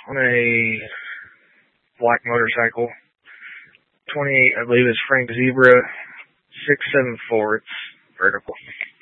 on a black motorcycle. 28, I believe, is Frank Zebra. 674, it's vertical.